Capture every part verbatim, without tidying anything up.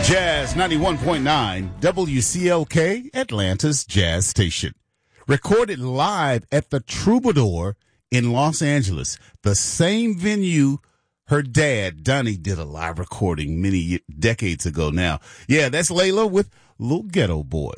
Jazz ninety-one point nine, W C L K, Atlanta's Jazz Station. Recorded live at the Troubadour in Los Angeles, the same venue her dad, Donnie, did a live recording many decades ago now. Yeah, that's Layla with Little Ghetto Boy.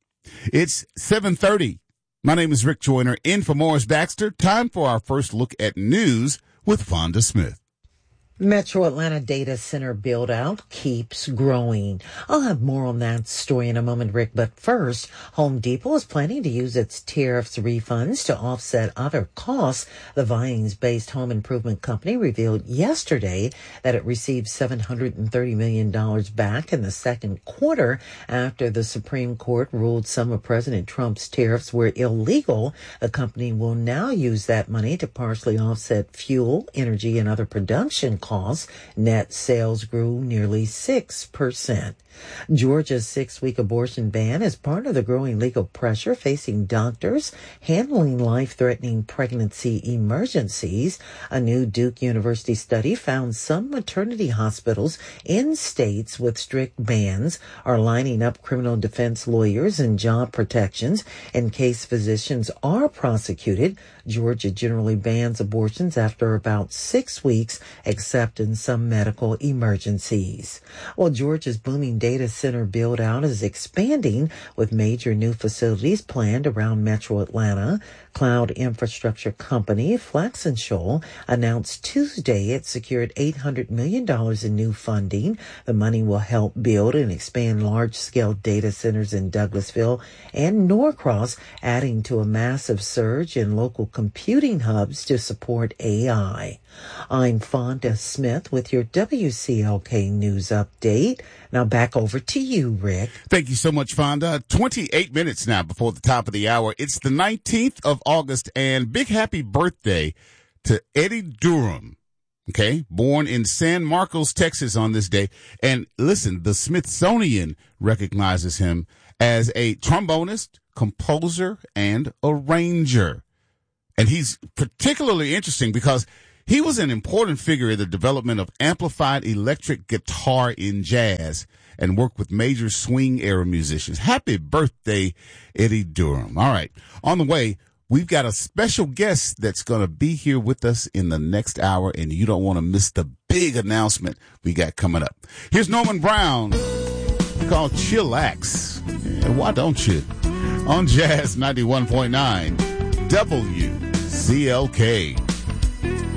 It's seven thirty. My name is Rick Joyner, in for Morris Baxter. Time for our first look at news with Fonda Smith. Metro Atlanta data center build-out keeps growing. I'll have more on that story in a moment, Rick. But first, Home Depot is planning to use its tariffs refunds to offset other costs. The Vines-based home improvement company revealed yesterday that it received seven hundred thirty million dollars back in the second quarter after the Supreme Court ruled some of President Trump's tariffs were illegal. The company will now use that money to partially offset fuel, energy, and other production costs. Net sales grew nearly six percent. Georgia's six-week abortion ban is part of the growing legal pressure facing doctors handling life-threatening pregnancy emergencies. A new Duke University study found some maternity hospitals in states with strict bans are lining up criminal defense lawyers and job protections in case physicians are prosecuted. Georgia generally bans abortions after about six weeks, except in some medical emergencies. Well, Georgia's booming data center build-out is expanding with major new facilities planned around Metro Atlanta. Cloud infrastructure company Flex and Shoal announced Tuesday it secured eight hundred million dollars in new funding. The money will help build and expand large-scale data centers in Douglasville and Norcross, adding to a massive surge in local computing hubs to support A I. I'm Fonda Smith with your W C L K News Update. Now back over to you, Rick. Thank you so much, Fonda. twenty-eight minutes now before the top of the hour. It's the nineteenth of August, and big happy birthday to Eddie Durham. Okay, born in San Marcos, Texas on this day. And listen, the Smithsonian recognizes him as a trombonist, composer, and arranger. And he's particularly interesting because he was an important figure in the development of amplified electric guitar in jazz and worked with major swing era musicians. Happy birthday, Eddie Durham. All right. On the way, we've got a special guest that's going to be here with us in the next hour, and you don't want to miss the big announcement we got coming up. Here's Norman Brown called Chillax. Yeah, why don't you? On Jazz ninety-one point nine W C L K.